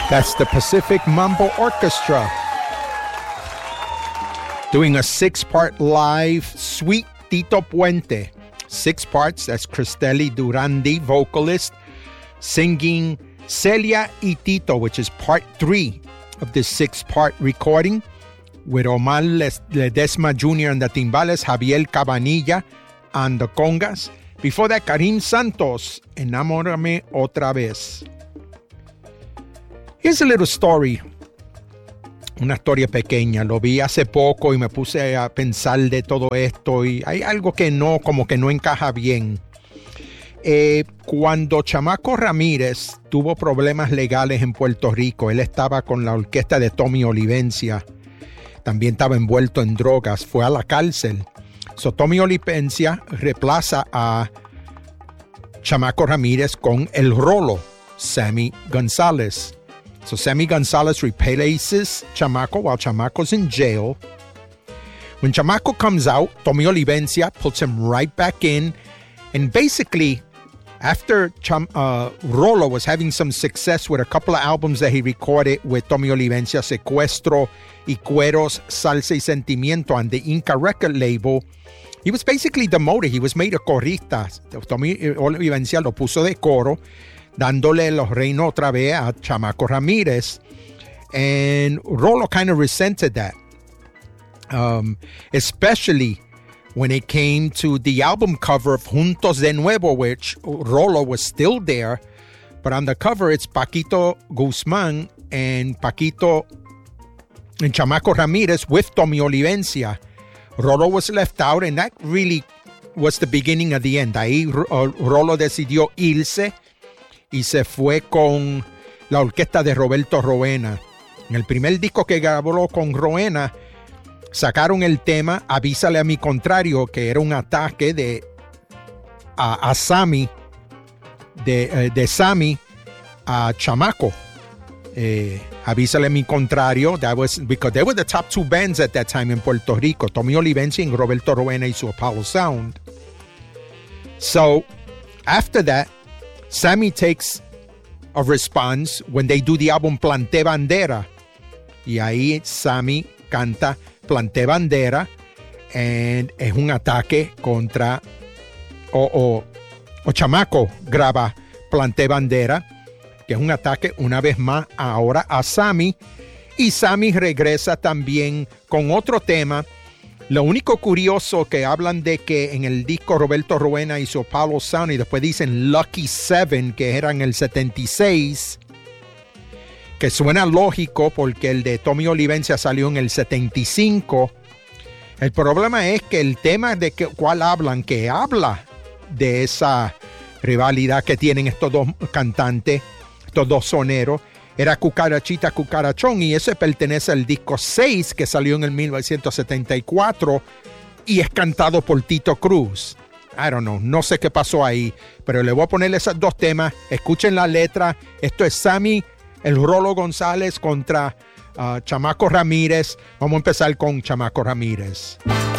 That's the Pacific Mambo Orchestra doing a 6-part live Sweet Tito Puente. 6 parts. That's Cristeli Durandi, vocalist, singing Celia y Tito, which is part 3 of this 6-part recording, with Omar Ledesma Jr. on the timbales, Javier Cabanilla on the congas. Before that, Karim Santos, Enamórame Otra Vez. Here's a little story. Una historia pequeña. Lo vi hace poco y me puse a pensar de todo esto y hay algo que como que no encaja bien. Cuando Chamaco Ramírez tuvo problemas legales en Puerto Rico, él estaba con la orquesta de Tommy Olivencia. También estaba envuelto en drogas. Fue a la cárcel. So Tommy Olivencia reemplaza a Chamaco Ramírez con el Rolo, Sammy González. So Sammy Gonzalez replaces Chamaco while Chamaco's in jail. When Chamaco comes out, Tommy Olivencia puts him right back in. And basically, after Rolo was having some success with a couple of albums that he recorded with Tommy Olivencia, Secuestro y Cueros, Salsa y Sentimiento on the Inca record label, he was basically demoted. He was made a corista. Tommy Olivencia lo puso de coro, dándole los reinos otra vez a Chamaco Ramírez. And Rolo kind of resented that. Especially when it came to the album cover of Juntos de Nuevo, which Rolo was still there. But on the cover, it's Paquito Guzmán and Paquito and Chamaco Ramírez with Tommy Olivencia. Rolo was left out, and that really was the beginning of the end. Ahí Rolo decidió irse y se fue con la orquesta de Roberto Roena. En el primer disco que grabó con Roena, sacaron el tema Avísale a mi contrario, que era un ataque a Sammy, de Sammy a Chamaco. Avísale a mi contrario. That was because they were the top 2 bands at that time in Puerto Rico, Tommy Olivencia and Roberto Roena y su Apollo Sound. So after that, Sammy takes a response when they do the album Planté Bandera. Y ahí Sammy canta Planté Bandera, and es un ataque contra o Chamaco graba Planté Bandera, que es un ataque una vez más ahora a Sammy, y Sammy regresa también con otro tema. Lo único curioso que hablan de que en el disco Roberto Roena hizo Apollo Sound y después dicen Lucky 7, que era en el 76, que suena lógico porque el de Tommy Olivencia salió en el 75. El problema es que el tema de cuál hablan, que habla de esa rivalidad que tienen estos dos cantantes, estos dos soneros, era Cucarachita Cucarachón, y ese pertenece al disco 6 que salió en el 1974 y es cantado por Tito Cruz. I don't know, no sé qué pasó ahí, pero le voy a poner esos dos temas. Escuchen la letra. Esto es Sammy el Rolo González contra Chamaco Ramírez. Vamos a empezar con Chamaco Ramírez.